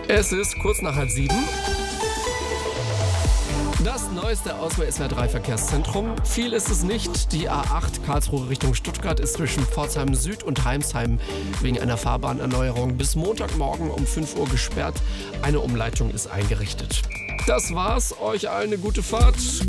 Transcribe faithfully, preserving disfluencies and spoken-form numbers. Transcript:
Es ist kurz nach halb sieben. Das Neueste aus dem S W R drei Verkehrszentrum. Viel ist es nicht. Die A acht Karlsruhe Richtung Stuttgart ist zwischen Pforzheim Süd und Heimsheim wegen einer Fahrbahnerneuerung bis Montagmorgen um fünf Uhr gesperrt. Eine Umleitung ist eingerichtet. Das war's. Euch allen eine gute Fahrt.